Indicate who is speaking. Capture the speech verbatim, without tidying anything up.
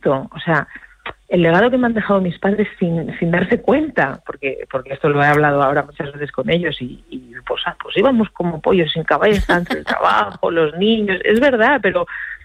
Speaker 1: bonito. O sea, el legado que me han dejado mis padres sin, sin darse cuenta, porque porque esto lo he hablado ahora muchas veces con ellos y, y pues, ah, pues íbamos como pollos sin cabeza entre el trabajo, los niños, es verdad, pero